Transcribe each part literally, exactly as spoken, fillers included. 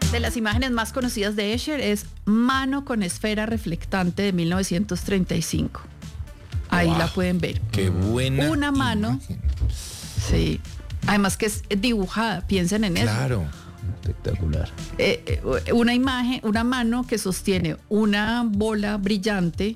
De las imágenes más conocidas de Escher es Mano con esfera reflectante de mil novecientos treinta y cinco. Ahí wow, la pueden ver. Qué buena Una mano. Imagen. Sí. Además que es dibujada, piensen en claro. eso. Claro. Espectacular. Eh, una imagen, una mano que sostiene una bola brillante.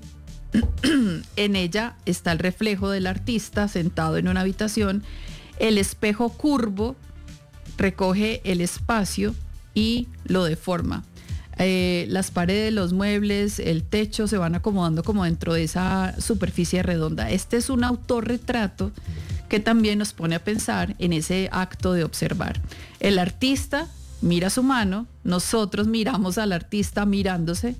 En ella está el reflejo del artista sentado en una habitación. El espejo curvo recoge el espacio y lo deforma. Eh, las paredes, los muebles, el techo se van acomodando como dentro de esa superficie redonda. Este es un autorretrato que también nos pone a pensar en ese acto de observar. El artista mira su mano, nosotros miramos al artista mirándose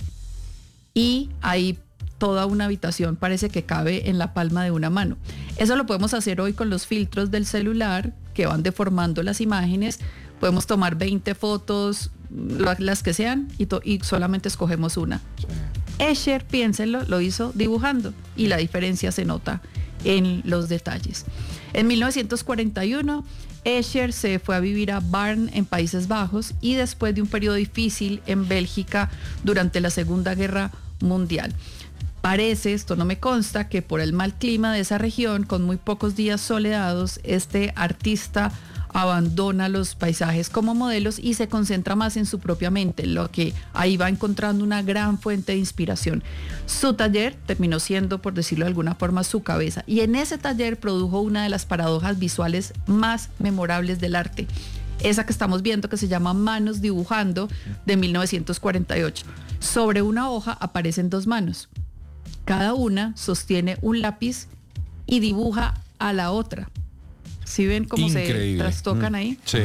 y ahí toda una habitación parece que cabe en la palma de una mano. Eso lo podemos hacer hoy con los filtros del celular que van deformando las imágenes. Podemos tomar veinte fotos, las que sean, y, to- y solamente escogemos una. Sí. Escher, piénsenlo, lo hizo dibujando y la diferencia se nota en los detalles. En mil novecientos cuarenta y uno, Escher se fue a vivir a Barn en Países Bajos y después de un periodo difícil en Bélgica durante la Segunda Guerra Mundial. Parece, esto no me consta, que por el mal clima de esa región, con muy pocos días soleados, este artista abandona los paisajes como modelos y se concentra más en su propia mente, lo que ahí va encontrando una gran fuente de inspiración. Su taller terminó siendo, por decirlo de alguna forma, su cabeza, y en ese taller produjo una de las paradojas visuales más memorables del arte, esa que estamos viendo, que se llama Manos Dibujando, de mil novecientos cuarenta y ocho. Sobre una hoja aparecen dos manos. Cada una sostiene un lápiz y dibuja a la otra. ¿Sí ven cómo increíble. Se trastocan mm. ahí? Sí.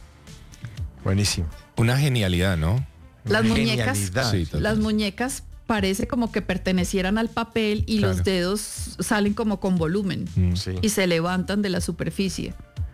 Buenísimo. Una genialidad, ¿no? Las Una muñecas, sí, las muñecas parece como que pertenecieran al papel y claro, los dedos salen como con volumen mm. sí. y se levantan de la superficie.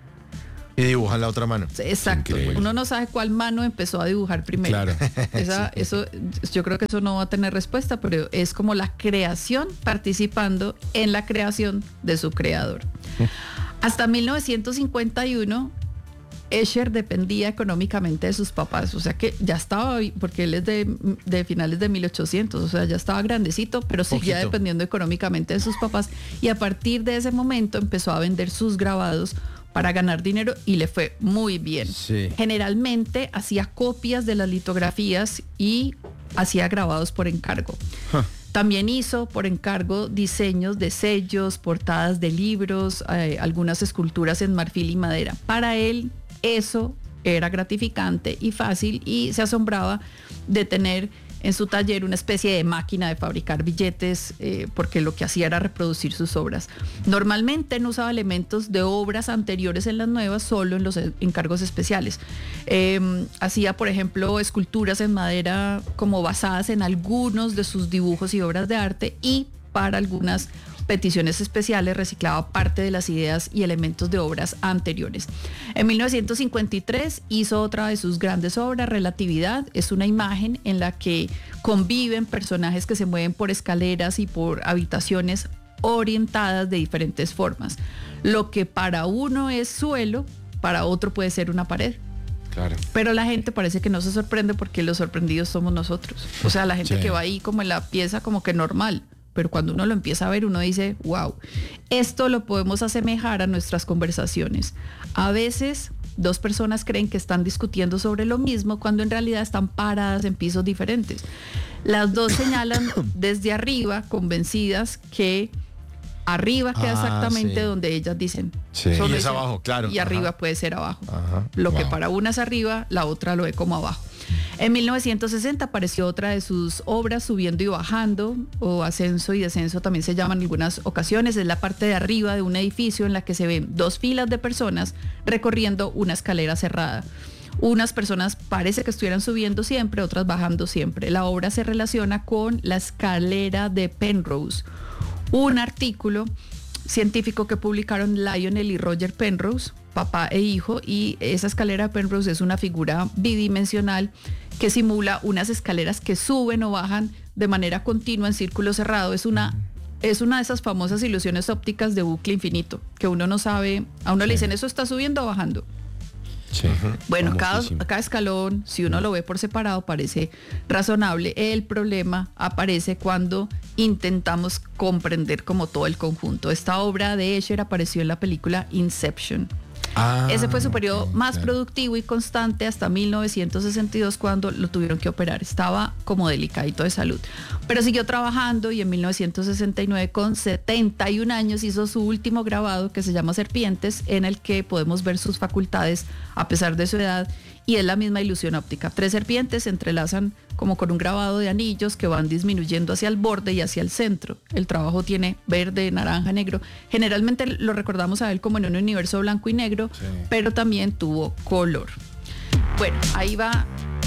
Y dibujan la otra mano. Exacto. Increíble. Uno no sabe cuál mano empezó a dibujar primero. Claro. Esa, sí. Eso, yo creo que eso no va a tener respuesta, pero es como la creación participando en la creación de su creador. Hasta mil novecientos cincuenta y uno, Escher dependía económicamente de sus papás, o sea que ya estaba, porque él es de, de finales de mil ochocientos, o sea, ya estaba grandecito, pero seguía Poquito. dependiendo económicamente de sus papás, y a partir de ese momento empezó a vender sus grabados para ganar dinero y le fue muy bien. Sí. Generalmente hacía copias de las litografías y hacía grabados por encargo. Huh. También hizo por encargo diseños de sellos, portadas de libros, eh, algunas esculturas en marfil y madera. Para él eso era gratificante y fácil, y se asombraba de tener en su taller una especie de máquina de fabricar billetes, eh, porque lo que hacía era reproducir sus obras. Normalmente no usaba elementos de obras anteriores en las nuevas, solo en los encargos especiales. Eh, hacía, por ejemplo, esculturas en madera como basadas en algunos de sus dibujos y obras de arte, y para algunas peticiones especiales reciclaba parte de las ideas y elementos de obras anteriores. En mil novecientos cincuenta y tres hizo otra de sus grandes obras, Relatividad. Es una imagen en la que conviven personajes que se mueven por escaleras y por habitaciones orientadas de diferentes formas. Lo que para uno es suelo, para otro puede ser una pared. Claro. Pero la gente parece que no se sorprende, porque los sorprendidos somos nosotros. O sea, la gente sí. que va ahí como en la pieza como que normal, pero cuando uno lo empieza a ver, uno dice, wow. Esto lo podemos asemejar a nuestras conversaciones. A veces dos personas creen que están discutiendo sobre lo mismo cuando en realidad están paradas en pisos diferentes. Las dos señalan desde arriba, convencidas que arriba queda ah, exactamente sí. donde ellas dicen. Sí. Y es abajo, claro. Y arriba Ajá. puede ser abajo. Ajá. Lo wow. que para una es arriba, la otra lo ve como abajo. En mil novecientos sesenta apareció otra de sus obras, Subiendo y Bajando, o Ascenso y Descenso también se llaman en algunas ocasiones. Es la parte de arriba de un edificio en la que se ven dos filas de personas recorriendo una escalera cerrada. Unas personas parece que estuvieran subiendo siempre, otras bajando siempre. La obra se relaciona con la escalera de Penrose, un artículo científico que publicaron Lionel y Roger Penrose, papá e hijo, y esa escalera de Penrose es una figura bidimensional que simula unas escaleras que suben o bajan de manera continua en círculo cerrado. Es una, es una de esas famosas ilusiones ópticas de bucle infinito, que uno no sabe, a uno sí. le dicen, ¿eso está subiendo o bajando? Sí. Bueno, cada, Famosísimo. cada escalón, si uno lo ve por separado, parece razonable. El problema aparece cuando intentamos comprender como todo el conjunto. Esta obra de Escher apareció en la película Inception. Ah, Ese fue su periodo ok, más claro. productivo y constante hasta mil novecientos sesenta y dos, cuando lo tuvieron que operar. Estaba como delicadito de salud. Pero siguió trabajando y en mil novecientos sesenta y nueve, con setenta y un años, hizo su último grabado, que se llama Serpientes, en el que podemos ver sus facultades a pesar de su edad, y es la misma ilusión óptica. Tres serpientes se entrelazan como con un grabado de anillos que van disminuyendo hacia el borde y hacia el centro. El trabajo tiene verde, naranja, negro. Generalmente lo recordamos a él como en un universo blanco y negro, Sí. pero también tuvo color. Bueno, ahí va,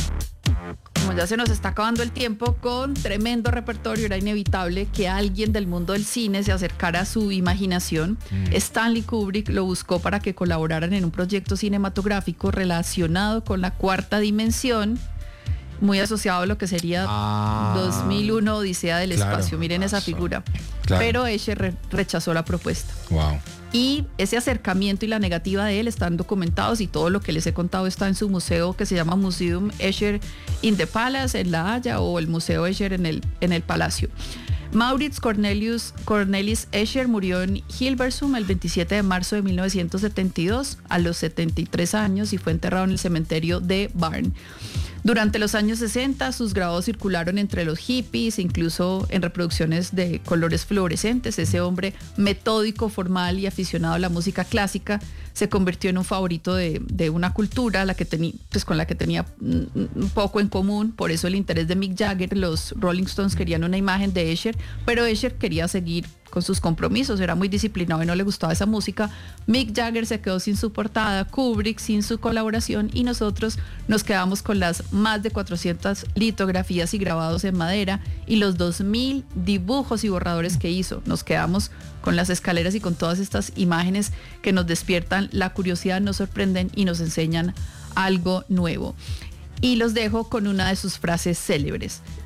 como ya se nos está acabando el tiempo, con tremendo repertorio. Era inevitable que alguien del mundo del cine se acercara a su imaginación. Mm. Stanley Kubrick lo buscó para que colaboraran en un proyecto cinematográfico relacionado con la cuarta dimensión, muy asociado a lo que sería Ah. dos mil uno, Odisea del Claro. Espacio. Miren esa Eso. figura. Claro. Pero Escher re- rechazó la propuesta. Wow. Y ese acercamiento y la negativa de él están documentados, y todo lo que les he contado está en su museo, que se llama Museum Escher in the Palace en La Haya, o el Museo Escher en el, en el Palacio. Maurits Cornelius Cornelis Escher murió en Hilversum el veintisiete de marzo de mil novecientos setenta y dos a los setenta y tres años, y fue enterrado en el cementerio de Barn. Durante los años sesenta, sus grabados circularon entre los hippies, incluso en reproducciones de colores fluorescentes. Ese hombre metódico, formal y aficionado a la música clásica se convirtió en un favorito de, de una cultura la que tenía, pues, con la que tenía mm, un poco en común. Por eso el interés de Mick Jagger. Los Rolling Stones querían una imagen de Escher, pero Escher quería seguir con sus compromisos, era muy disciplinado y no le gustaba esa música. Mick Jagger se quedó sin su portada, Kubrick sin su colaboración, y nosotros nos quedamos con las más de cuatrocientas litografías y grabados en madera y los dos mil dibujos y borradores que hizo. Nos quedamos con las escaleras y con todas estas imágenes que nos despiertan la curiosidad, nos sorprenden y nos enseñan algo nuevo. Y los dejo con una de sus frases célebres.